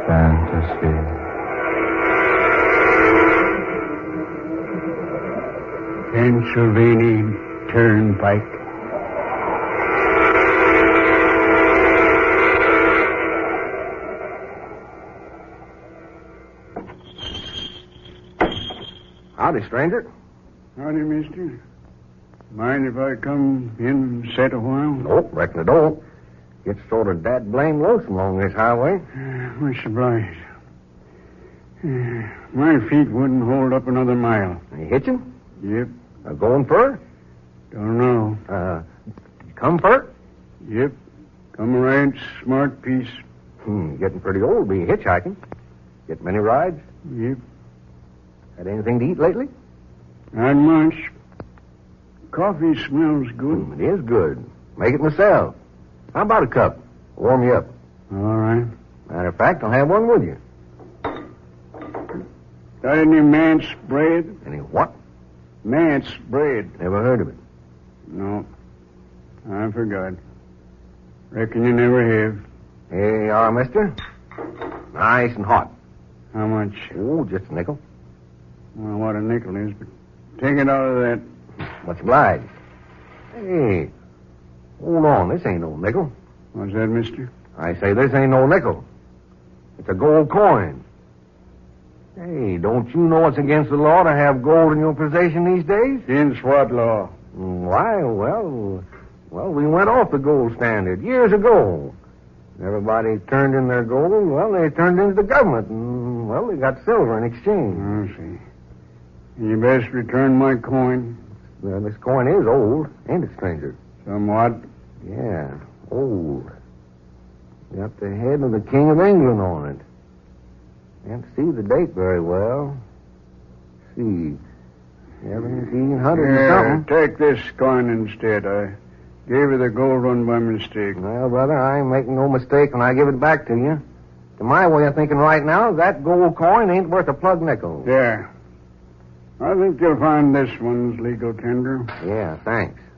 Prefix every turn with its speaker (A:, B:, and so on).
A: fantasy.
B: Pennsylvania Turnpike.
C: Howdy, stranger.
B: Howdy, mister. Mind if I come in and sit a while?
C: Nope, reckon I don't. It's sort of dad-blame lonesome along this highway.
B: Much obliged. My feet wouldn't hold up another mile.
C: You hitching?
B: Yep.
C: Going fur?
B: Don't know.
C: Come fur?
B: Yep. Come a right smart piece.
C: Getting pretty old to be hitchhiking. Get many rides?
B: Yep.
C: Had anything to eat lately?
B: Not much. Coffee smells good.
C: It is good. Make it myself. How about a cup? Warm you up.
B: All right.
C: Matter of fact, I'll have one with you.
B: Got any manse bread?
C: Any what?
B: Manse bread.
C: Never heard of it.
B: No. I forgot. Reckon you never have.
C: Here you are, mister. Nice and hot.
B: How much?
C: Oh, just a nickel.
B: I don't know what a nickel is, but take it out of that.
C: Much obliged. Hey, hold on. This ain't no nickel.
B: What's that, mister?
C: I say this ain't no nickel. It's a gold coin. Hey, don't you know it's against the law to have gold in your possession these days?
B: Against what law?
C: Why, well, we went off the gold standard years ago. Everybody turned in their gold. Well, they turned into the government, and, well, they got silver in exchange.
B: I see. You best return my coin.
C: Well, this coin is old, ain't it, stranger?
B: Somewhat.
C: Yeah, old. Got the head of the King of England on it. Can't see the date very well. See, 1700 and something.
B: Take this coin instead. I gave you the gold one by mistake.
C: Well, brother, I ain't making no mistake when I give it back to you. To my way of thinking right now, that gold coin ain't worth a plug nickel.
B: Yeah. I think you'll find this one's legal tender.
C: Yeah, thanks.